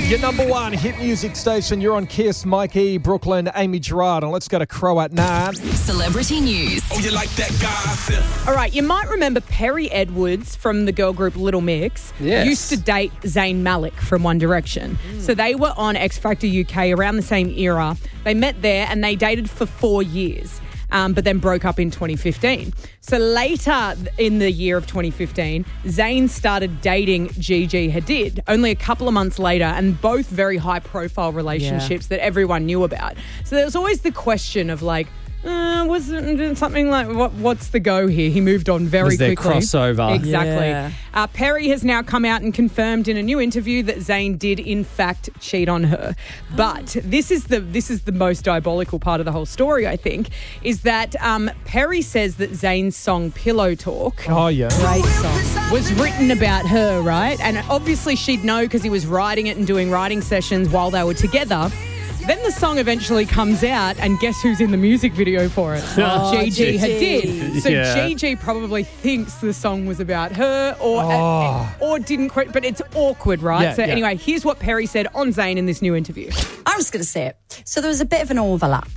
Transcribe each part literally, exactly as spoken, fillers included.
Your number one hit music station. You're on Kiss, Mikey, Brooklyn, Amy Gerard, and let's go to Crow at Nine. Celebrity news. Oh, you like that gossip? All right, you might remember Perry Edwards from the girl group Little Mix Yes. used to date Zayn Malik from One Direction. Mm. So they were on X Factor U K around the same era. They met there and they dated for four years. Um, but then broke up in twenty fifteen. So later in the year of twenty fifteen, Zayn started dating Gigi Hadid only a couple of months later, and both very high-profile relationships yeah. that everyone knew about. So there was always the question of like, uh, was it something like, what, what's the go here? He moved on very was there quickly. crossover? Exactly. Yeah. Uh, Perry has now come out and confirmed in a new interview that Zayn did in fact cheat on her. But this is the this is the most diabolical part of the whole story, I think, is that um, Perry says that Zayn's song Pillow Talk, Oh, yeah. great song, was written about her, right? And obviously she'd know because he was writing it and doing writing sessions while they were together. Then the song eventually comes out, and guess who's in the music video for it? Oh, Gigi Gigi. Hadid. So Yeah. Gigi probably thinks the song was about her, or Oh. uh, or didn't quite. But it's awkward, right? Yeah, so yeah. anyway, here's what Perry said on Zayn in this new interview. I'm just going to say it. So there was a bit of an overlap,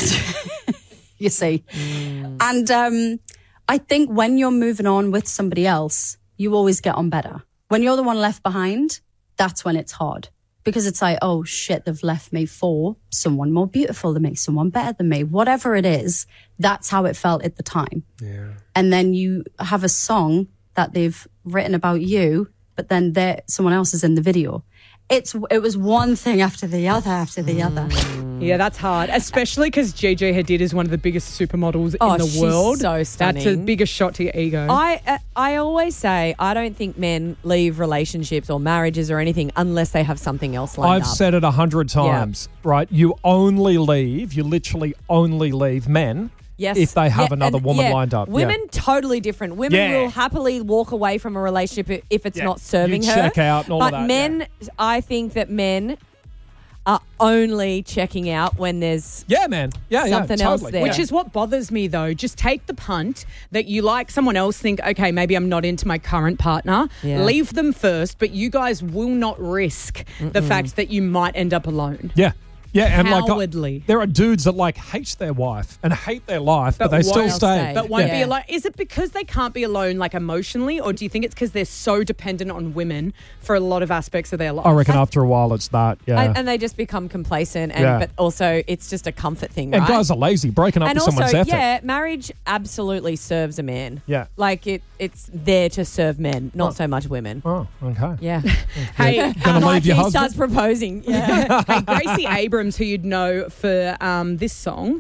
you see. Mm. And um, I think when you're moving on with somebody else, you always get on better. When you're the one left behind, that's when it's hard. Because it's like, oh, shit, they've left me for someone more beautiful than me, someone better than me. Whatever it is, that's how it felt at the time. Yeah. And then you have a song that they've written about you, but then there someone else is in the video. It's It was one thing after the other after the mm. other. Yeah, that's hard, especially because Gigi Hadid is one of the biggest supermodels Oh, in the she's world. so stunning. That's a biggest shot to your ego. I uh, I always say I don't think men leave relationships or marriages or anything unless they have something else lined I've up. said it a hundred times, right? You only leave, you literally only leave men Yes. if they have Yeah, another and- woman yeah, lined up. Women Yeah. totally different. Women Yeah. will happily walk away from a relationship if it's Yeah. not serving You her. check out and all but of that, men, I think that men are only checking out when there's Yeah, man. Yeah, something yeah, else totally. there. Which is what bothers me, though. Just take the punt that you like someone else, think, okay, maybe I'm not into my current partner. Yeah. Leave them first, but you guys will not risk the fact that you might end up alone. Yeah. Yeah, and Cowardly. like there are dudes that like hate their wife and hate their life, but, But they still won't stay. stay. But won't Yeah. be alone. Is it because they can't be alone, like emotionally, or do you think it's because they're so dependent on women for a lot of aspects of their life? I reckon after a while it's that. Yeah, and, and they just become complacent, and Yeah. but also it's just a comfort thing, and right? guys are lazy, breaking up and with also, someone's effort. yeah, marriage absolutely serves a man. Yeah. like it, it's there to serve men, not Oh. so much women. Oh, okay. Yeah, Hey, Gonna like leave your he husband? starts proposing. Yeah, hey, Gracie Abrams, who you'd know for um, this song.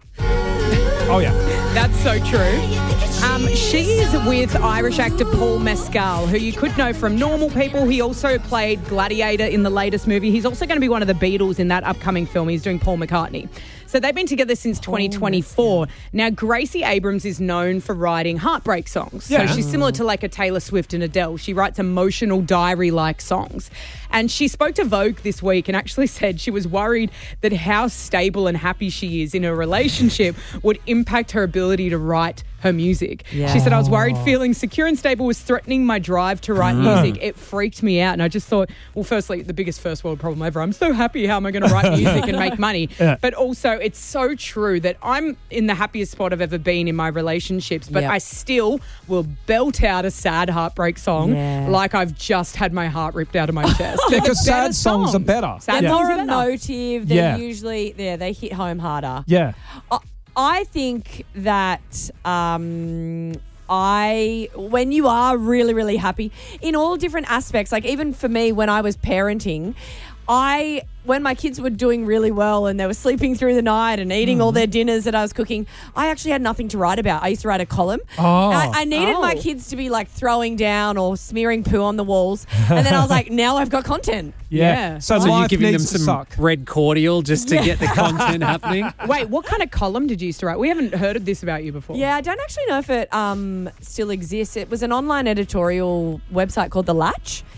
Oh yeah. That's so true. Um, she is with Irish actor Paul Mescal, who you could know from Normal People. He also played Gladiator in the latest movie. He's also going to be one of the Beatles in that upcoming film. He's doing Paul McCartney. So they've been together since twenty twenty-four. Now, Gracie Abrams is known for writing heartbreak songs. Yeah. So she's similar to like a Taylor Swift and Adele. She writes emotional diary-like songs. And she spoke to Vogue this week and actually said she was worried that how stable and happy she is in a relationship would impact her ability to write her music. Yeah. She said, I was worried feeling secure and stable was threatening my drive to write music. It freaked me out. And I just thought, well, firstly, the biggest first world problem ever. I'm so happy. How am I going to write music and make money? Yeah. But also, it's so true that I'm in the happiest spot I've ever been in my relationships, but Yep. I still will belt out a sad heartbreak song Yeah. like I've just had my heart ripped out of my chest. Because They're better sad songs are better. Sad they're songs more are better. emotive. They're Yeah. usually yeah they hit home harder. Yeah. I- I think that um, I, when you are really, really happy in all different aspects, like even for me when I was parenting, I, when my kids were doing really well and they were sleeping through the night and eating all their dinners that I was cooking, I actually had nothing to write about. I used to write a column. Oh. I, I needed my Oh. kids to be like throwing down or smearing poo on the walls. And then I was like, now I've got content. Yeah. Yeah. So, So you're life giving them needs to some suck. red cordial just to get the content happening? Wait, what kind of column did you used to write? We haven't heard of this about you before. Yeah, I don't actually know if it um, still exists. It was an online editorial website called The Latch.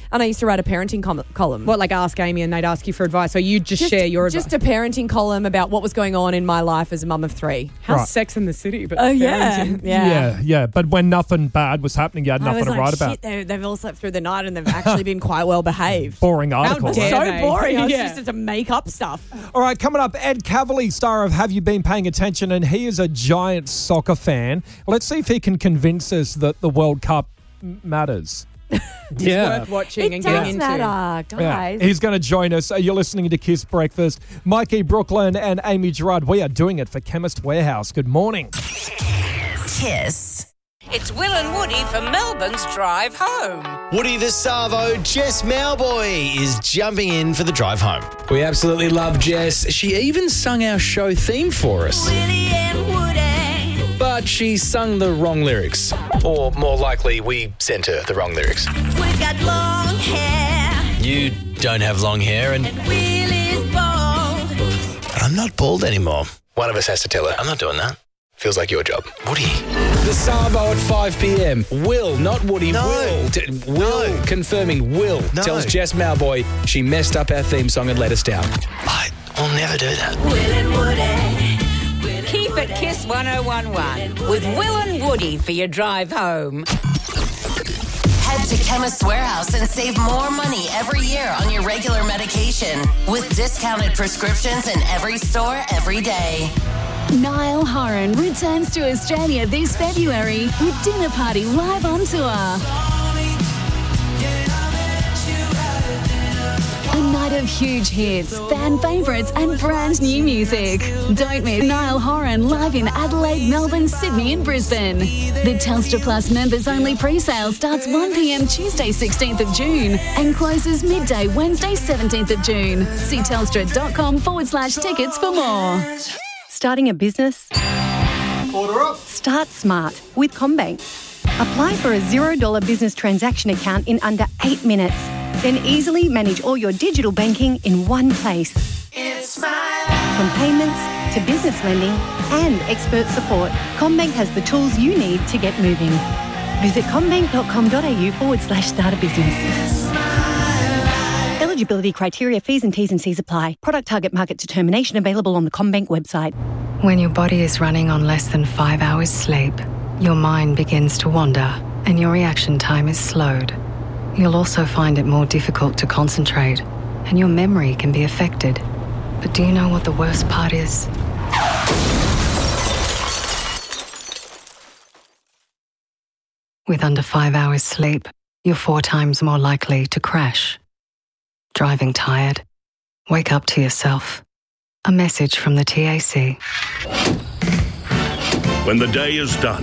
And I used to write a parenting com- column. What, like ask Amy and they'd ask you for advice, or you just, Just, share your just advice? a parenting column about what was going on in my life as a mum of three. How's Right. Sex in the City? But Oh, yeah. parenting? Yeah. yeah, yeah. But when nothing bad was happening, you had I nothing was to like, write shit, about. they, they've all slept through the night and they've actually been quite well behaved. Boring article. dare So they? boring. I was Yeah. just to make up stuff. All right, coming up, Ed Cavalier, star of Have You Been Paying Attention? And he is a giant soccer fan. Let's see if he can convince us that the World Cup m- matters. Yeah. Worth watching It and does getting into. matter, guys. He's going to join us. Uh, You're listening to Kiss Breakfast. Mikey Brooklyn and Amy Gerard. We are doing it for Chemist Warehouse. Good morning. Kiss. It's Will and Woody for Melbourne's drive home. Woody the Savo, Jess Mowboy is jumping in for the drive home. We absolutely love Jess. She even sung our show theme for us. Willie and Woody. But she sung the wrong lyrics. Or more likely, we sent her the wrong lyrics. Woody's got long hair. You don't have long hair and And Willie's bald. I'm not bald anymore. One of us has to tell her. I'm not doing that. Feels like your job. Woody. The Savo at five p.m. Will, not Woody. No. Will. T- Will. No. Confirming Will No. tells Jess Mowboy she messed up our theme song and let us down. I will never do that. Will and Woody. Keep it Kiss one oh one one with Will and Woody for your drive home. Head to Chemist Warehouse and save more money every year on your regular medication with discounted prescriptions in every store every day. Niall Horan returns to Australia this February with Dinner Party live on tour. A night of huge hits, fan favourites and brand new music. Don't miss Niall Horan live in Adelaide, Melbourne, Sydney and Brisbane. The Telstra Plus members only pre-sale starts one p.m. Tuesday sixteenth of June and closes midday Wednesday seventeenth of June. See telstra.com forward slash tickets for more. Starting a business? Order up. Start smart with CommBank. Apply for a zero dollar business transaction account in under eight minutes. Then easily manage all your digital banking in one place. It's my life. From payments to business lending and expert support, CommBank has the tools you need to get moving. Visit commbank.com.au forward slash start a business. Eligibility criteria, fees and T's and C's apply. Product target market determination available on the CommBank website. When your body is running on less than five hours sleep, your mind begins to wander and your reaction time is slowed. You'll also find it more difficult to concentrate and your memory can be affected. But do you know what the worst part is? With under five hours sleep, you're four times more likely to crash. Driving tired? Wake up to yourself. A message from the T A C. When the day is done.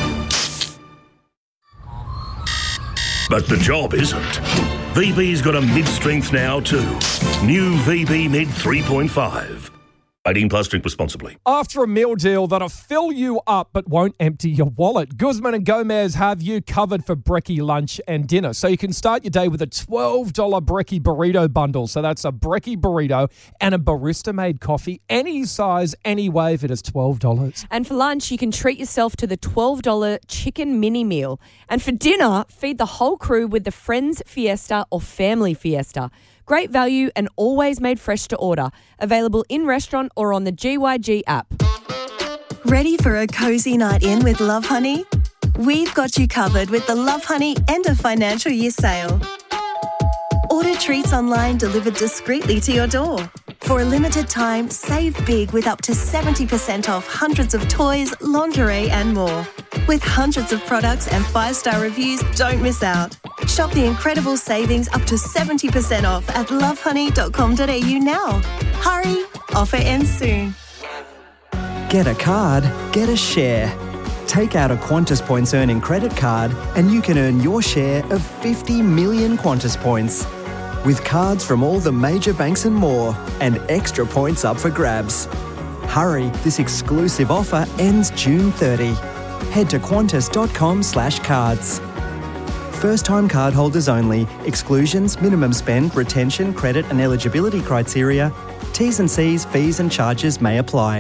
But the job isn't. V B's got a mid-strength now too. New V B Mid three point five. eighteen plus, drink responsibly. After a meal deal that'll fill you up but won't empty your wallet, Guzman and Gomez have you covered for brekkie lunch and dinner. So you can start your day with a twelve dollars brekkie burrito bundle. So that's a brekkie burrito and a barista-made coffee, any size, any way, if it is twelve dollars. And for lunch, you can treat yourself to the twelve dollars chicken mini meal. And for dinner, feed the whole crew with the Friends Fiesta or Family Fiesta. Great value and always made fresh to order. Available in restaurant or on the G Y G app. Ready for a cozy night in with Love Honey? We've got you covered with the Love Honey end of financial year sale. Order treats online delivered discreetly to your door. For a limited time, save big with up to seventy percent off hundreds of toys, lingerie and more. With hundreds of products and five-star reviews, don't miss out. Shop the incredible savings up to seventy percent off at love honey dot com dot a u now. Hurry, offer ends soon. Get a card, get a share. Take out a Qantas Points earning credit card and you can earn your share of fifty million Qantas points. With cards from all the major banks and more, and extra points up for grabs. Hurry, this exclusive offer ends June thirtieth. Head to qantas.com slash cards. First-time cardholders only. Exclusions, minimum spend, retention, credit and eligibility criteria. T's and C's, fees and charges may apply.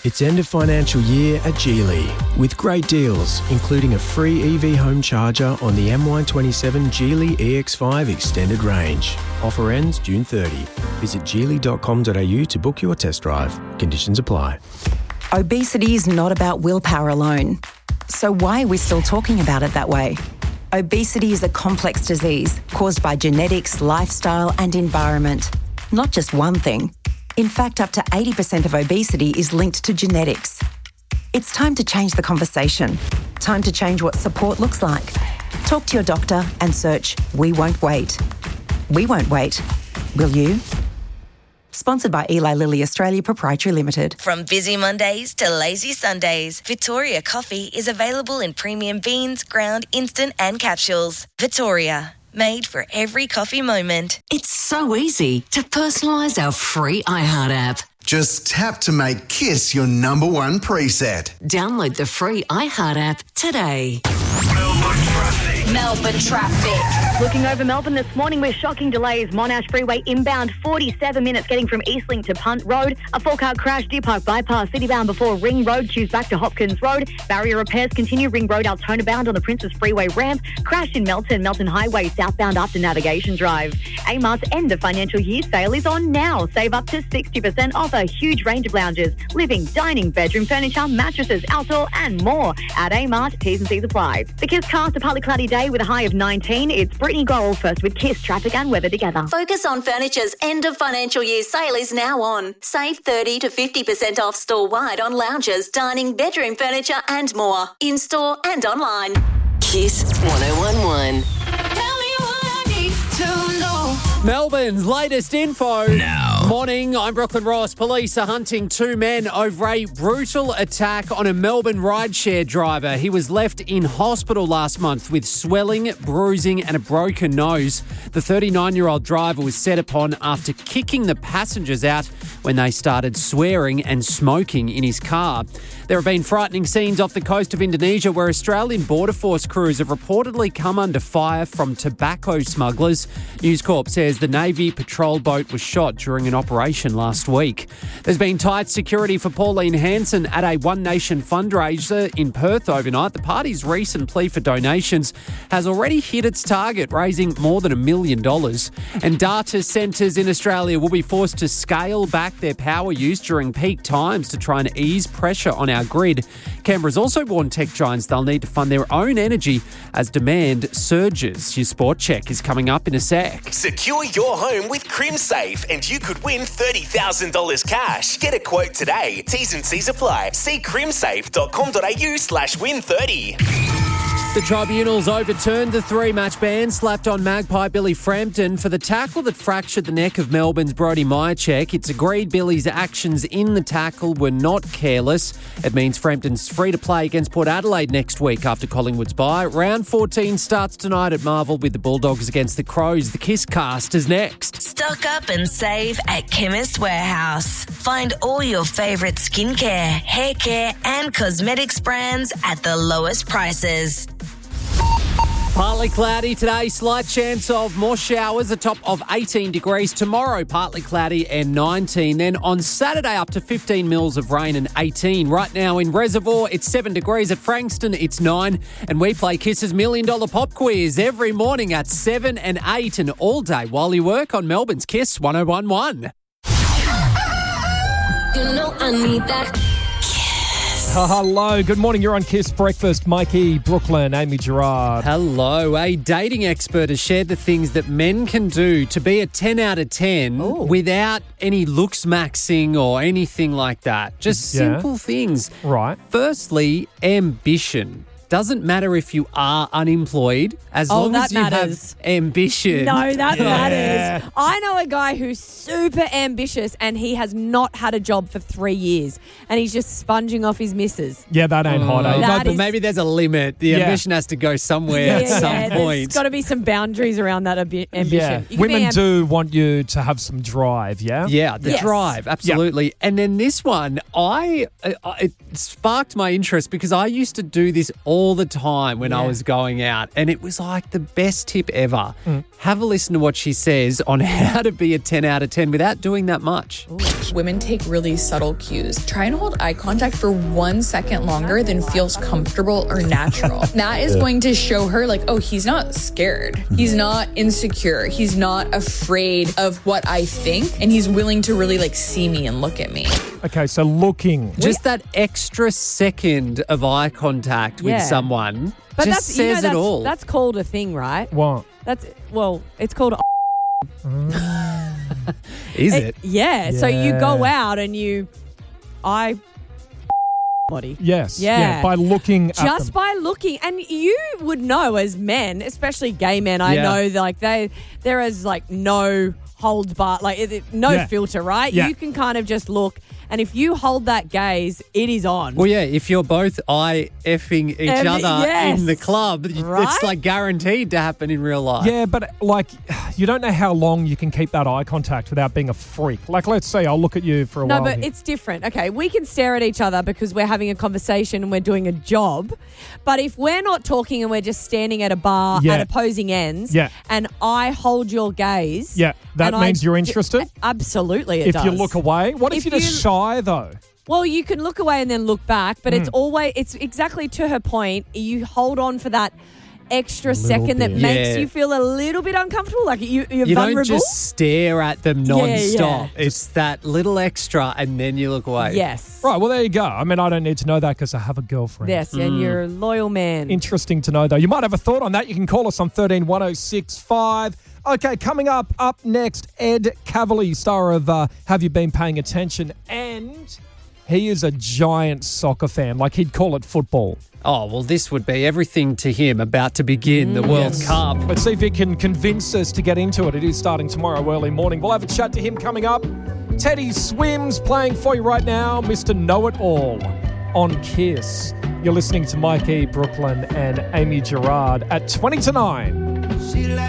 It's end of financial year at Geely with great deals, including a free E V home charger on the M Y twenty-seven Geely E X five Extended Range. Offer ends June thirtieth. Visit geely dot com dot a u to book your test drive. Conditions apply. Obesity is not about willpower alone. So why are we still talking about it that way? Obesity is a complex disease caused by genetics, lifestyle and environment. Not just one thing. In fact, up to eighty percent of obesity is linked to genetics. It's time to change the conversation. Time to change what support looks like. Talk to your doctor and search We Won't Wait. We won't wait. Will you? Sponsored by Eli Lilly Australia Proprietary Limited. From busy Mondays to lazy Sundays, Victoria Coffee is available in premium beans, ground, instant and capsules. Victoria, made for every coffee moment. It's so easy to personalise our free iHeart app. Just tap to make Kiss your number one preset. Download the free iHeart app today. Melbourne traffic. Looking over Melbourne this morning with shocking delays. Monash Freeway inbound forty-seven minutes getting from Eastlink to Punt Road. A four-car crash, Deer Park Bypass, citybound before Ring Road, choose back to Hopkins Road. Barrier repairs continue, Ring Road Altona bound on the Princess Freeway ramp. Crash in Melton, Melton Highway southbound after Navigation Drive. Amart's end of financial year sale is on now. Save up to sixty percent off a huge range of lounges, living, dining, bedroom furniture, mattresses, outdoor and more. At Amart, T's and C's apply. The Kiss cast a partly cloudy day with a high of nineteen. It's Brittany Gorrell first with Kiss traffic and weather together. Focus on Furniture's end of financial year sale is now on. Save thirty to fifty percent off store-wide on lounges, dining, bedroom furniture and more. In-store and online. Kiss one oh one one. Melbourne's latest info. Now. Morning, I'm Brooklyn Ross. Police are hunting two men over a brutal attack on a Melbourne rideshare driver. He was left in hospital last month with swelling, bruising and a broken nose. The thirty-nine-year-old driver was set upon after kicking the passengers out when they started swearing and smoking in his car. There have been frightening scenes off the coast of Indonesia where Australian Border Force crews have reportedly come under fire from tobacco smugglers. News Corp says the Navy patrol boat was shot during an operation last week. There's been tight security for Pauline Hanson at a One Nation fundraiser in Perth overnight. The party's recent plea for donations has already hit its target, raising more than a million dollars. And data centres in Australia will be forced to scale back their power use during peak times to try and ease pressure on our grid. Canberra's also warned tech giants they'll need to fund their own energy as demand surges. Your sport check is coming up in a sec. Secure your home with CrimSafe and you could win thirty thousand dollars cash. Get a quote today. T's and C's apply. See crimsafe dot com dot a u slash win thirty. The tribunals overturned the three-match ban slapped on Magpie Billy Frampton for the tackle that fractured the neck of Melbourne's Brodie Myercheck. It's agreed Billy's actions in the tackle were not careless. It means Frampton's free to play against Port Adelaide next week after Collingwood's bye. Round fourteen starts tonight at Marvel with the Bulldogs against the Crows. The Kiss cast is next. Stock up and save at Chemist Warehouse. Find all your favourite skincare, hair care and cosmetics brands at the lowest prices. Partly cloudy today, slight chance of more showers, a top of eighteen degrees. Tomorrow, partly cloudy and nineteen. Then on Saturday, up to fifteen mils of rain and eighteen. Right now in Reservoir, it's seven degrees. At Frankston, it's nine. And we play Kiss's Million Dollar Pop Quiz every morning at seven and eight and all day while you work on Melbourne's Kiss one oh one one. You know I need that. Hello, good morning. You're on Kiss Breakfast. Mikey, Brooklyn, Amy Gerard. Hello. A dating expert has shared the things that men can do to be a ten out of ten Ooh. Without any looks maxing or anything like that. Just Yeah. simple things. Right. Firstly, ambition. Doesn't matter if you are unemployed, as Oh, long that as you matters. have ambition. No, that Yeah. matters. I know a guy who's super ambitious and he has not had a job for three years and he's just sponging off his missus. Yeah, that ain't hot, eh? No, That but is- maybe there's a limit. The Yeah. ambition has to go somewhere at some There's point. got to be some boundaries around that abi- ambition. Yeah. You can be Women amb- do want you to have some drive, yeah? Yeah, the Yes. drive, absolutely. And then this one, I uh, it sparked my interest because I used to do this all all the time when I Yeah. was going out, and it was like the best tip ever. Mm. Have a listen to what she says on how to be a ten out of ten without doing that much. Women take really subtle cues. Try and hold eye contact for one second longer than feels comfortable or natural. That is Yeah. going to show her, like, oh, he's not scared. He's not insecure. He's not afraid of what I think. And he's willing to really, like, see me and look at me. Okay, so looking. Just that extra second of eye contact Yeah. with someone But just that's, you know, says that's, it all. That's called a thing, right? What? That's, well, it's called Is it? Yeah. So you Yeah. go out and you, I, body. Yes. Yeah. By looking at Just them. by looking, and you would know as men, especially gay men. I Yeah. know, like they, there is like no holds bar, like it- it- no Yeah. filter, right? Yeah. You can kind of just look, and if you hold that gaze, it is on. Well, yeah, if you're both eye effing each Every- other yes. in the club, Right? it's like guaranteed to happen in real life. Yeah, but like, you don't know how long you can keep that eye contact without being a freak. Like, let's say I'll look at you for a No, while. but here. it's different. Okay, we can stare at each other because we're having a conversation and we're doing a job. But if we're not talking and we're just standing at a bar Yeah. at opposing ends, Yeah. and I hold your gaze, Yeah, that and I means you're d- interested? Absolutely, it if does. you look away, what if, If you're just you- shy though? Well, you can look away and then look back, but it's Mm. always it's exactly to her point. You hold on for that extra little second that bit. makes Yeah. you feel a little bit uncomfortable, like you, you're You vulnerable. don't just stare at them Yeah, non-stop. yeah. It's that little extra and then you look away. Yes. Right, well, there you go. I mean, I don't need to know that because I have a girlfriend. Yes, and you're a loyal man. Interesting to know, though. You might have a thought on that. You can call us on thirteen one oh six five. Okay, coming up, up next, Ed Cavalier, star of uh, Have You Been Paying Attention? And he is a giant soccer fan. Like, he'd call it football. Oh, well, this would be everything to him about to begin the World Yes. Cup. Let's see if he can convince us to get into it. It is starting tomorrow early morning. We'll have a chat to him coming up. Teddy Swims playing for you right now, Mister Know-It-All on Kiss. You're listening to Mike E. Brooklyn and Amy Gerard at twenty to nine.